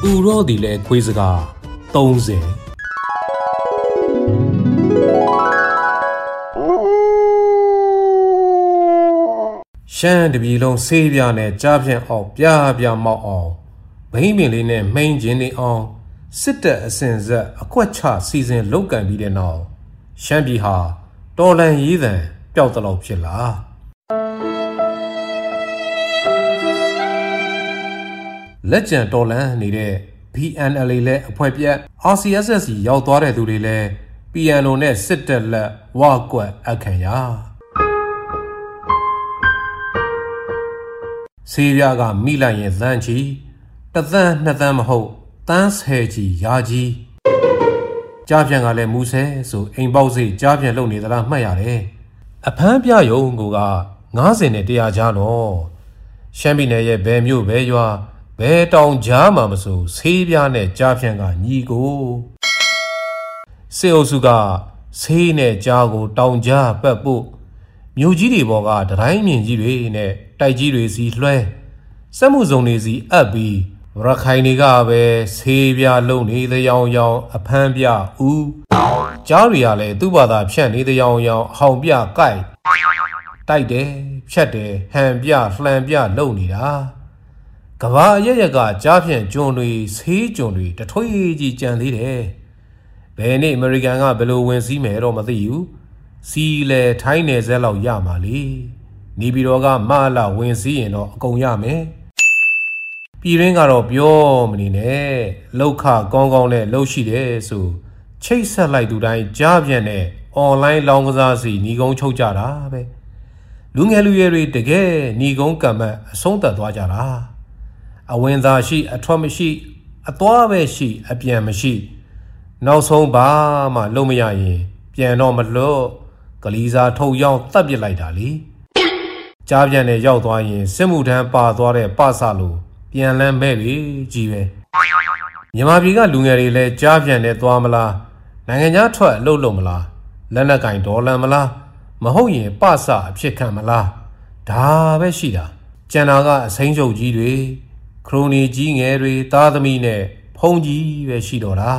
ရောဒီလေခွေးစကား30ရှမ်းတပြည်လုံးဆေးပြားနဲ့ကြားဖြန့်အောင်ပြမောက်အောင်ဘိန်းပင်လေးနဲ့မှိန်းခြင်းနေအောင်စစ်တပ်အစဉ်ဆက်အကွက်ချစီစဉ်လုပ်ကန်ပြီးတဲ့နောက်ရှမ်းပြည်ဟာတော်လန်ရေးသံပျောက်တလောက်ဖြစ်လာလက်ကျန်တော်လန်နေတဲ့ BNLA လဲအဖွဲ့ပြက် RCSS ရောက်သွားတဲ့သူတွေလဲ PNO နဲ့စစ်တပ်လက်ဝါကွက်အခန့်ရဆေးပြားကမိလိုက်ရင်သန်းချီတသန်းနှစ်သန်းမဟုတ်တန်း10ချီရာကြီးကြားပြန်ကလည်းမူဆဲဆိုအိမ်ပေါက်စိတ်ကြားပြန်လုပ်နေသလားမှတ်ရတယ်အဖမ်းပြယုံက90နဲ့100ကြားတော့ရှမ်းပြည်နယ်ရဲ့ဘယ်မြို့ဘယ်ရွာဘယ်တောင်ကြားမှာမဆိုဆေးပြားနဲ့ကြားပြန်ကညီကိုစေအုပ်စုကဆေးနဲ့ကြားကိုတောင်ကြားပတ်ဖို့မြို့ကြီးတွေပေါ်ကတတိုင်းမြင့်ကြီးတွေနဲ့တိုက်ကြီးတွေစီလွှဲစက်မှုစုံတွေစီအပ်ပြီးရခိုင်တွေကပဲဆေးပြားလုံနေတဲ့ရောင်အဖမ်းပြဦးကြားတွေကလည်းသူ့ဘာသာဖြန့်နေတဲ့ရောင်အဟောင်ပြကိုက်တိုက်တယ်ဖြတ်တယ်ဟန်ပြလှန်ပြလုံနေတာကဘာရက်ကကြားဖြန့်ကျွန်းတွေဆေးကျွန်းတွေတထွေးကြီးကြံသေးတယ်ဘယ်နေ့အမေရိကန်ကဘယ်လိုဝင်စည်းမယ်တော့မသိဘူးစီလေထိုင်းနယ်စက်လောက်ရမှာလေနေပြည်တော်ကမလာဝင်စည်းရင်တော့အကုန်ရမယ်ပြည်ရင်းကတော့ပြောမနေနဲ့လောက်ခကောင်းကောင်းနဲ့လှုပ်ရှိတယ်ဆိုချိတ်ဆက်လိုက်သူတိုင်းကြားပြန်နဲ့ online လောင်းကစားစီညီကုန်းချုပ်ကြတာပဲလူငယ်လူရွယ်တွေတကယ်ညီကုန်းကံမတ်အဆုံးသတ်သွားကြတာအဝင်သာရှိအထွက်မရှိအသွားပဲရှိအပြန်မရှိနောက်ဆုံးဘာမှလုံးမရရင်ပြန်တော့မလို့ကလေးစားထုတ်ရောက်တတ်ပစ်လိုက်တာလေကြားပြန်နဲ့ရောက်သွားရင်စစ်မှုထမ်းပါသွားတဲ့ပစလို့ပြန်လန်းမဲ့ပြီကြီးပဲမြန်မာပြည်ကလူငယ်တွေလည်းကြားပြန်နဲ့သွားမလားနိုင်ငံခြားထွက်အလုပ်လုပ်မလားလက်နက်ကင်ဒေါ်လာမလားမဟုတ်ရင်ပစအဖြစ်ခံမလားဒါပဲရှိတာကျန်တာကအစိမ်းချုပ်ကြီးတွေခရိုနီကြီးငယ်တွေသားသမီးနဲ့ဖုန်ကြီးပဲရှိတော့တာ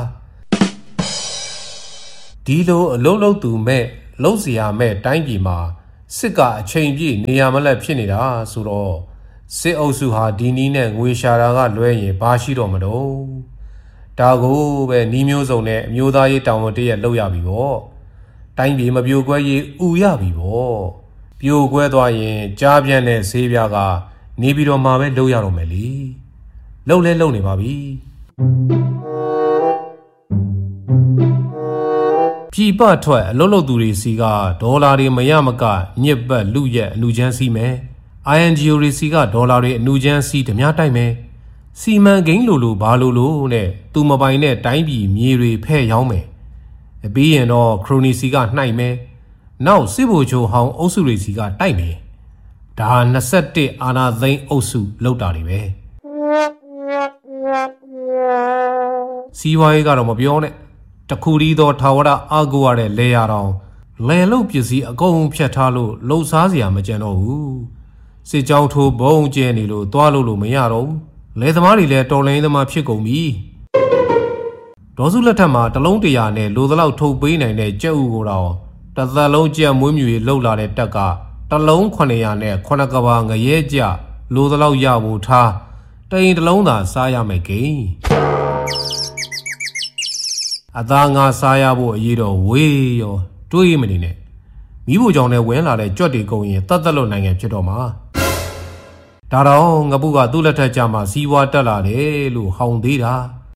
ဒီလိုအလုံးလုံးသူမဲ့လုံးစရာမဲ့တိုင်းပြည်မှာစစ်ကအချိန်ပြည့်နေရမလက်ဖြစ်နေတာဆိုတော့စစ်အုပ်စုဟာဒီနီးနဲ့ငွေရှာတာကလွဲရင်ဘာရှိတော့မတော့ဒါကိုပဲနီးမျိုးစုံနဲ့အမျိုးသားရေးတောင်းဝန်တရက်လုပ်ရပြီပေါ့တိုင်းပြည်မပြိုကွဲရေးဥရပြီပေါ့ပြိုကွဲသွားရင်ကြားပြန့်တဲ့ဆေးပြားကနေပြီးတော့မှပဲလုပ်ရတော့မယ်လေလုပ်လဲလုပ်နေပါပြီပြည်ပထွက်အလုပ်လုပ်သူတွေစီကဒေါ်လာတွေမရမကညစ်ပတ်လူရက်အလူချမ်းစီမယ်INGO တွေစီကဒေါ်လာတွေအနုချမ်းစီဓမြတိုက်မယ်စီမံကိန်းလိုဘာလိုနဲ့သူမပိုင်တဲ့တိုင်းပြည်မြေတွေဖဲ့ရောင်းမယ်ပြီးရင်တော့ခရိုနီစီကနှိုက်မယ်နောက်စစ်ဗိုလ်ချုပ်ဟောင်းအုပ်စုတွေစီကတိုက်မယ်ဒါ21အာဏာသိမ်းအုပ်စုလောက်တာတွေပဲစီဝါရေးကတော့မပြောနဲ့တခုတည်းသောထာဝရအာကိုရတဲ့လဲရတော်လဲလုတ်ပစ္စည်းအကုန်ဖြတ်ထားလို့လှုပ်ရှားစရာမကြံတော့ဘူးစစ်ကြောင်းထိုးဘုံကျဲနေလို့သွားလို့မရတော့ဘူးလဲသမားတွေလည်းတော်လိုင်းသမားဖြစ်ကုန်ပြီဒေါ်စုလက်ထက်မှာတလုံးတရာနဲ့လိုသလောက်ထုတ်ပေးနိုင်တဲ့ကြက်ဥကိုတော့တသက်လုံးကြက်မွေးမြူရေးလှုပ်လာတဲ့တက်ကတလုံး900နဲ့9ကဘာငရဲကြလိုသလောက်ရဖို့ထားတိန်တလုံးသာစားရမယ်ကိန်းအသားငါစားရဖို့အရေးတော့ဝေးရောတွေးမနေနဲ့မိဖို့ကြောင့်လည်းဝင်လာတဲ့ကြွက်တွေကုန်ရင်တတ်လို့နိုင်ငံဖြစ်တော့မှာဒါတော့ငပုကသူ့လက်ထက်ကြမှာစီးပွားတက်လာတယ်လို့ဟောင်းသေးတာ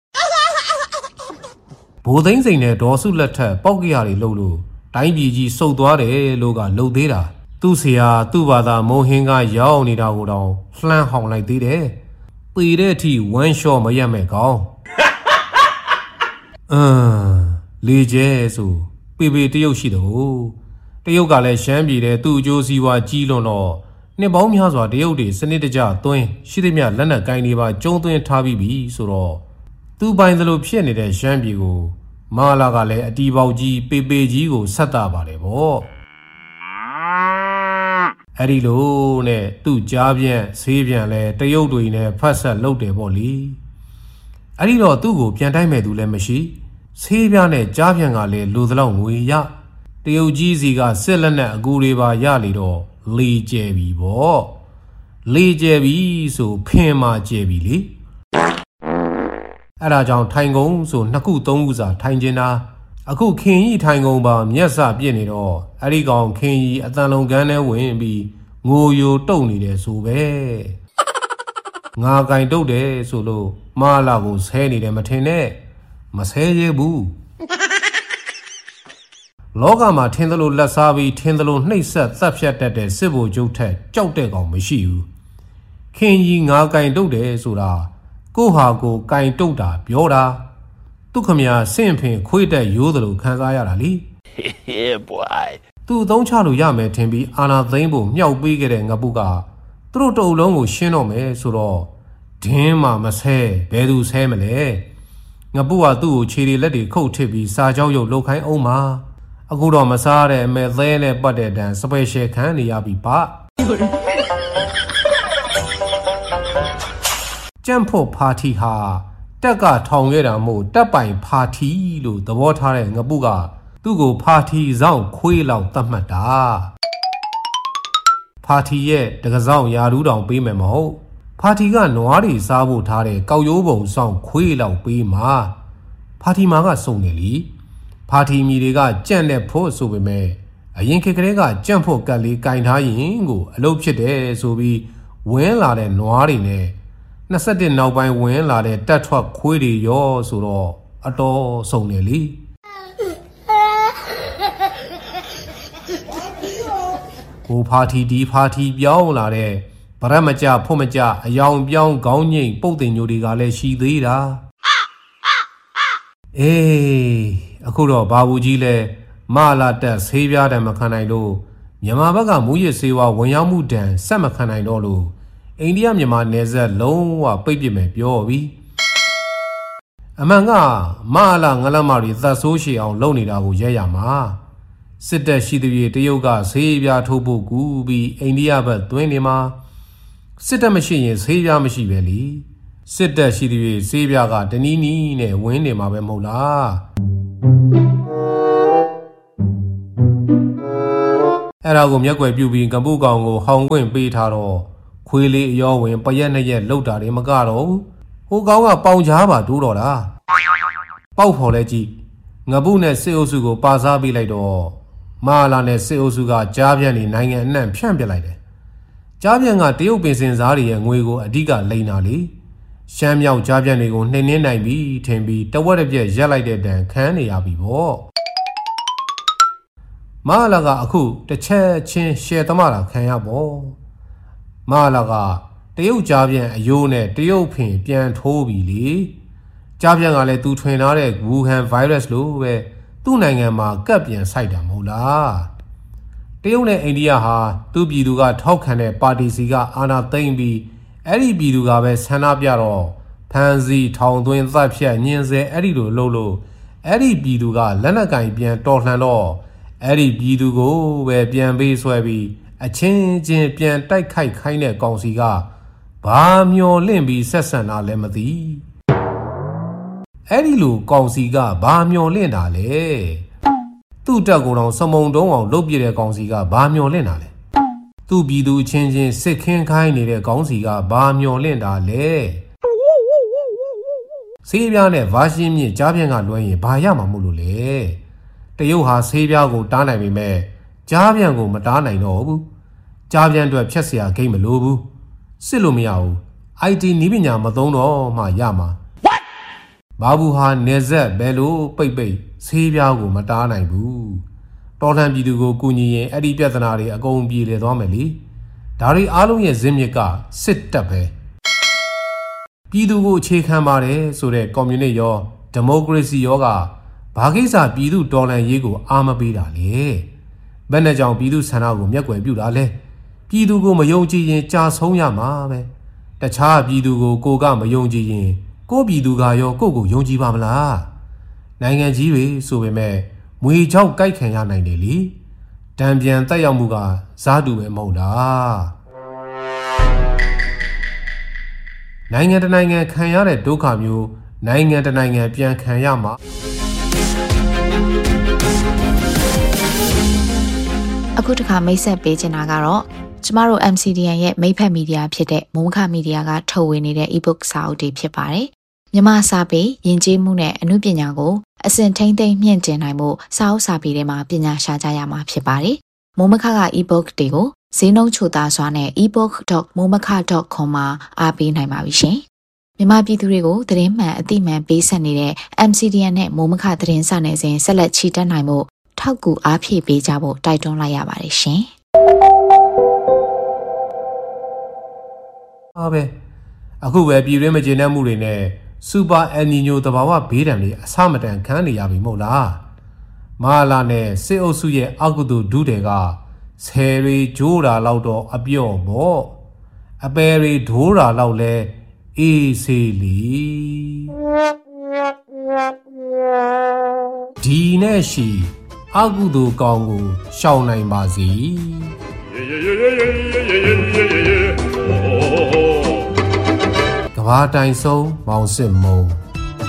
ဘိုးသိန်းစိန်နဲ့ဒေါ်စုလက်ထက်ပေါက်ကရတွေလှုပ်လို့တိုင်းပြည်ကြီးစုပ်သွားတယ်လို့ကလှုပ်သေးတာသူ့ဆရာသူ့ဘာသာမုံဟင်းကရောက်နေတာကိုတော့လှမ်းဟောင်းလိုက်သေးတယ်ပေတဲ့အထိဝမ်းလျှော့မရက်မဲ့ကောင်းလေကျဲဆိုပေတရုတ်ရှိတော့တရုတ်ကလည်းရှမ်းပြည်တဲ့သူ့အကျိုးစီးပွားကြီးလွန်တော့နှစ်ပေါင်းများစွာတရုတ်တွေစနစ်တကျသွင်းရှိသမျှလက်နက်ကိုင်းတွေပါကျုံသွင်းထားပြီးပြီဆိုတော့သူ့ပိုင်သလိုဖြစ်နေတဲ့ရှမ်းပြည်ကိုမာလာကလည်းအတီပေါက်ကြီးပေကြီးကိုဆက်တာပါတယ်ဗောအဲ့ဒီလိုနဲ့သူ့ကြားပြန့်ဆေးပြန့်လဲတရုတ်တွေနဲ့ဖတ်ဆက်လုပ်တယ်ဗောလီအဲ့ဒီတော့သူ့ကိုပြန်တိုက်မဲ့သူလည်းမရှိဆေးပြားနဲ့ကြားပြန်ကလည်းလူသလောက်ငွေရတရုတ်ကြီးစီကစစ်လက်နဲ့အကူတွေပါရလေတော့လေကျဲပြီပေါ့လေကျဲပြီဆိုဖင်မာကျဲပြီလေအဲ့ဒါကြောင့်ထိုင်ကုန်ဆို2ခု3ခုစာထိုင်ကျင်တာအခုခင်ကြီးထိုင်ကုန်ပါမျက်စပြစ်နေတော့အဲ့ဒီကောင်ခင်ကြီးအတန်လုံးကန်းထဲဝင်ပြီးငိုယိုတုတ်နေတယ်ဆိုပဲငါကင်တုတ်တယ်ဆိုလို့မလာကိုဆဲနေတယ်မထင်နဲ့မဆဲရဲဘူးလောကမှာထင်းသလိုလက်စားပြီးထင်းသလိုနှိပ်စက်သတ်ဖြတ်တတ်တဲ့စစ်ဗိုလ်ချုပ်ထက်ကြောက်တဲ့ကောင်မရှိဘူးခင်ကြီးငါကင်တုတ်တယ်ဆိုတာကိုဟာကိုကင်တုတ်တာပြောတာသူခမရဆင့်ဖင်ခွေးတက်ရိုးသလိုခံစားရတာလी Yeah boy သူ့သုံးချလို့ရမယ်ထင်ပြီးအာနာသိန်းဖို့မြောက်ပေးခဲ့တဲ့ငပုကသူတို့တအုပ်လုံးကိုရှင်းတော့မယ်ဆိုတော့ဒင်းမှမဆဲဘယ်သူဆဲမလဲငပုကသူ့ကိုခြေတွေလက်တွေခုတ်ထစ်ပြီးစာကြောက်ရုပ်လှုပ်ခိုင်းအောင်မှာအခုတော့မစားတဲ့အမဲသဲနဲ့ပတ်တဲ့တန်စပယ်ရှယ်ခံနေရပြီပါကျန့်ဖို့ပါတီဟာတက်ကထောင်ခဲ့တာမို့တက်ပိုင်ပါတီလို့သဘောထားတဲ့ငပုကသူ့ကိုပါတီဆောင်ခွေးလောက်သတ်မှတ်တာပါတီရဲ့တကဆောင်ယာရူးတောင်ပေးမယ်မဟုတ်ပါတီကနွားတွေစားဖို့ထားတဲ့ကောက်ရိုးပုံဆောင်ခွေးလောက်ပေးမှာပါတီမှာကစုံတယ်လीပါတီမီတွေကကြန့်တဲ့ဖို့ဆိုပေမဲ့အရင်ခေတ်ကလေးကကြန့်ဖို့ကတ်လေးကင်ထားရင်ကိုအလုပ်ဖြစ်တယ်ဆိုပြီးဝင်းလာတဲ့နွားတွေနဲ့21နောက်ပိုင်းဝင်လာတဲ့တက်ထွက်ခွေးတွေရောဆိုတော့အတော်စုံတယ်လीကိုပါတီဒီပါတီပြောင်းလာတဲ့ဗရက်မကြဖို့မကြအယောင်ပြောင်းခေါင်းငိမ့်ပုတ်တင်ညိုတွေကလည်းရှိသေးတာအေးအခုတော့ဘာဘူးကြီးလဲမလာတက်ဆေးပြားတံမခံနိုင်လို့မြန်မာဘက်ကမူရစ်ဆေးဝါးဝင်ရောက်မှုတံဆက်မခံနိုင်တော့လို့အိန္ဒိယမြန်မာနယ်စပ်လုံးဝပိတ်ပစ်မယ်ပြောပြီးအမှန်ကမလာငလမတွေသတ်ဆိုးရှည်အောင်လုပ်နေတာကိုရဲရမှာစစ်တပ်ရှိတဲ့တရုတ်ကဆေးပြားထိုးဖို့ကူပြီးအိန္ဒိယဘက်သွင်းနေမှာစစ်တပ်မရှိရင်ဆေးပြားမရှိပဲလीစစ်တပ်ရှိတဲ့ဆေးပြားကတနည်းနည်းနဲ့ဝင်းနေမှာပဲမဟုတ်လားအဲ့ဒါကိုမျက်ွယ်ပြုပြီးကပုကောင်ကိုဟောင်ခွင့်ပေးထားတော့ခွေးလေးအရောဝင်ပရက်နှစ်ရက်လောက်တာတွေမကတော့ဟိုကောင်ကပေါင်ချားပါတိုးတော့တာပေါက်ဖော်လဲကြည့်ငပုနဲ့စစ်အုပ်စုကိုပါစားပေးလိုက်တော့မာလာနဲ့စစ်အုပ်စုကကြားပြန့်နေနိုင်ငံအနှံ့ဖြန့်ပြလိုက်တယ်ကြားပြန့်ကတရုတ်ပင်စင်စားတွေရဲ့ငွေကိုအဓိကလိန်တာလေရှမ်းမြောက်ကြားပြန့်တွေကိုနှိမ်နှင်းနိုင်ပြီထင်ပြီးတဝက်တစ်ပြက်ရက်လိုက်တဲ့တန်ခန်းနေရပြီပေါ့မာလာကအခုတစ်ချက်ချင်းရှယ်သမားတာခံရပေါ့မာလာကတရုတ်ကြားပြန့်အယိုးနဲ့တရုတ်ဖင်ပြန်ထိုးပြီလေကြားပြန့်ကလည်းသူထွင်ထားတဲ့ဝူဟန်ဗိုင်းရပ်စ်လိုပဲသူ့နိုင်ငံမှာကပ်ပြန်ဆိုင်တာမဟုတ်လားတရုတ်နဲ့အိန္ဒိယဟာသူ့ပြည်သူကထောက်ခံတဲ့ပါတီစီကအာဏာသိမ်းပြီးအဲ့ဒီပြည်သူကပဲဆန္ဒပြတော့ဖမ်းဆီးထောင်သွင်းသတ်ဖြတ်ညှဉ်းဆဲအဲ့ဒီလိုလုပ်လို့အဲ့ဒီပြည်သူကလက်နက်ကင်ပြန်တော်လှန်တော့အဲ့ဒီပြည်သူကိုပဲပြန်ပေးဆွဲပြီးအချင်းချင်းပြန်တိုက်ခိုက်ခိုင်းတဲ့ကောင်စီကဘာမျော်လင့်ပြီးဆက်ဆံတာလည်းမသိအဲ့ဒီလိုကောင်စီကဘာမျော်လင့်တာလဲသူ့တက်ကိုယ်တော်စမုံတုံးအောင်လုပ်ပြတဲ့ကောင်စီကဘာမျော်လင့်တာလဲသူ့ပြည်သူအချင်းချင်းစစ်ခင်းခိုင်းနေတဲ့ကောင်စီကဘာမျော်လင့်တာလဲဆေးပြားနဲ့ဗာရှင်းမြင့်ကြားပြန်ကလွှဲရင်ဘာရမှာမို့လို့လဲတရုတ်ဟာဆေးပြားကိုတားနိုင်ပေမဲ့ကြားပြန်ကိုမတားနိုင်တော့ဘူးကြားပြန်အတွက်ဖြတ်เสียဂိမ်းမလို့ဘူးစစ်လို့မရဘူး IT နည်းပညာမသုံးတော့မှရမှာဘာဘူးဟာနေဆက်ဘယ်လိုပိတ်ဆေးပြားကိုမတားနိုင်ဘူးတော်လှန်ပြည်သူကိုကူညီရင်အဲ့ဒီပြဿနာတွေအကုန်ပြေလည်သွားမယ်လေဒါတွေအားလုံးရဲ့ဇင်းမြစ်ကစစ်တပ်ပဲပြည်သူကိုအခြေခံပါတယ်ဆိုတဲ့ကွန်မြူနစ်ရောဒီမိုကရေစီရောကဘာကိစ္စပြည်သူတော်လှန်ရေးကိုအားမပေးတာလေဘယ်နဲ့ကြောင့်ပြည်သူဆန္ဒကိုမျက်ကွယ်ပြုတာလဲပြည်သူကိုမယုံကြည်ရင်ကြာဆုံးရမှာပဲတခြားပြည်သူကိုကမယုံကြည်ရင်ကိုပြည်သူကရောကိုယုံကြည်ပါမလားနိုင်ငံကြီးတွေဆိုပေမဲ့မွေချောက်ကြိုက်ခံရနိုင်တယ်လေတံပြန်တက်ရောက်မှုကစားတူပဲမဟုတ်လားနိုင်ငံတနိုင်ငံခံရတဲ့ဒုက္ခမျိုးနိုင်ငံတနိုင်ငံပြန်ခံရမှာအခုတစ်ခါမိတ်ဆက်ပေးချင်တာကတော့ကျမတို့ MCDN ရဲ့မိတ်ဖက်မီဒီယာဖြစ်တဲ့မိုးမခမီဒီယာကထုတ်ဝေနေတဲ့ ebook စာအုပ်တွေဖြစ်ပါတယ်။မြန်မာစာပေယဉ်ကျေးမှုနဲ့အမှုပညာကိုအစဉ်ထိန်းသိမ်းမြင့်တင်နိုင်မှုစာအုပ်စာပေတွေမှာပညာရှာကြရမှာဖြစ်ပါတယ်။မိုးမခက ebook တွေကိုဈေးနှုန်းချိုသာစွာနဲ့ ebook.momaka.com မှာအားပေးနိုင်ပါပြီရှင်။မြန်မာပြည်သူတွေကိုသတင်းမှန်အသိမှန်ပေးဆက်နေတဲ့ MCDN နဲ့မိုးမခသတင်းစာနယ်စဉ်ဆက်လက်ချီတက်နိုင်မှုထောက်ကူအားဖြည့်ပေးကြဖို့တိုက်တွန်းလိုက်ရပါတယ်ရှင်။ပဲအခုပဲပြည်တွင်းမကျေနပ်မှုတွေနဲ့စူပါအယ်နီညိုသဘာဝဘေးဒဏ်တွေအဆမတန်ခံနေရပြီမို့လားမဟာလာနဲ့စစ်အုပ်စုရဲ့အကုသိုလ်ဒုတွေကဆယ်ရီဂျိုးတာလောက်တော့အပြော့ပေါ့အပယ်ရီဒိုးတာလောက်လဲအေးဆေးလီဒီနဲ့ရှိအကုသိုလ်ကောင်းကိုရှောင်နိုင်ပါစေကဘာတိုင်ဆုံးမောင်စစ်မုံ